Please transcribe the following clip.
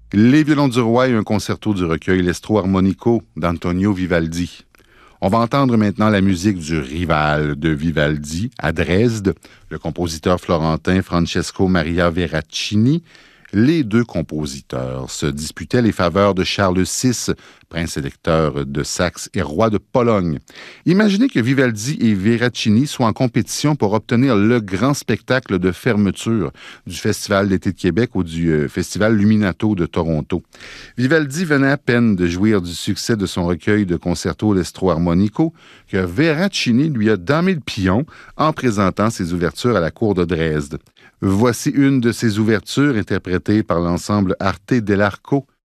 Les violons du roi et un concerto du recueil L'Estro Armonico d'Antonio Vivaldi. On va entendre maintenant la musique du Rival de Vivaldi à Dresde, le compositeur florentin Francesco Maria Veracini. Les deux compositeurs se disputaient les faveurs de Charles VI, prince électeur de Saxe et roi de Pologne. Imaginez que Vivaldi et Veracini soient en compétition pour obtenir le grand spectacle de fermeture du Festival d'été de Québec ou du Festival Luminato de Toronto. Vivaldi venait à peine de jouir du succès de son recueil de concerto L'Estro Armonico que Veracini lui a damé le pion en présentant ses ouvertures à la cour de Dresde. Voici une de ces ouvertures interprétée par l'ensemble Arte dell'Arco